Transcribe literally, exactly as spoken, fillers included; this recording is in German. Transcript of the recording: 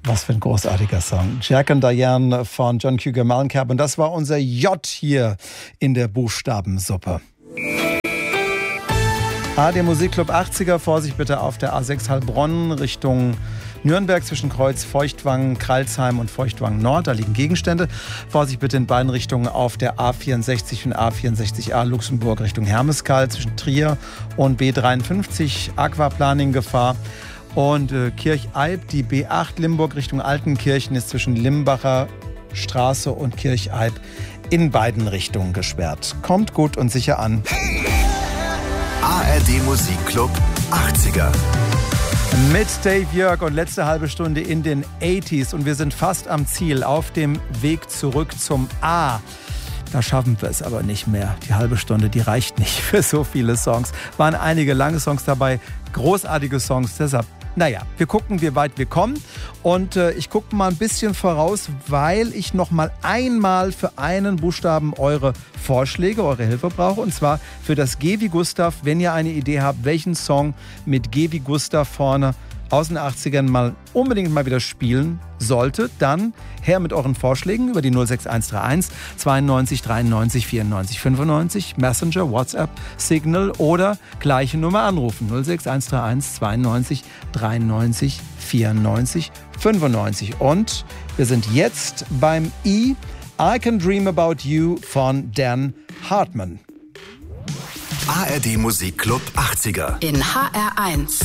Was für ein großartiger Song. Jack and Diane von John Cougar Mellencamp. Und das war unser J hier in der Buchstabensuppe. A D Musikclub achtziger. Vorsicht bitte auf der A sechs Heilbronn Richtung Nürnberg zwischen Kreuz Feuchtwangen, Kralsheim und Feuchtwangen Nord. Da liegen Gegenstände. Vorsicht bitte in beiden Richtungen auf der A vierundsechzig und A vierundsechzig A Luxemburg Richtung Hermeskeil zwischen Trier und B dreiundfünfzig. Aquaplaning Gefahr. Und äh, Kircheib, die B acht Limburg Richtung Altenkirchen ist zwischen Limbacher Straße und Kircheib in beiden Richtungen gesperrt. Kommt gut und sicher an. A R D Musikclub achtziger. Mit Dave Jörg und letzte halbe Stunde in den achtziger und wir sind fast am Ziel, auf dem Weg zurück zum A. Da schaffen wir es aber nicht mehr. Die halbe Stunde, die reicht nicht für so viele Songs. Waren einige lange Songs dabei, großartige Songs, deshalb, naja, wir gucken, wie weit wir kommen. Und äh, ich gucke mal ein bisschen voraus, weil ich noch mal einmal für einen Buchstaben eure Vorschläge, eure Hilfe brauche. Und zwar für das G wie Gustav. Wenn ihr eine Idee habt, welchen Song mit G wie Gustav vorne aus den achtzigern mal unbedingt mal wieder spielen sollte, dann her mit euren Vorschlägen über die null sechs eins drei eins zweiundneunzig dreiundneunzig vierundneunzig fünfundneunzig, Messenger, WhatsApp, Signal oder gleiche Nummer anrufen. null sechs eins drei eins zweiundneunzig dreiundneunzig vierundneunzig fünfundneunzig. Und wir sind jetzt beim I. I Can Dream About You von Dan Hartman. A R D Musikclub achtziger. In H R eins.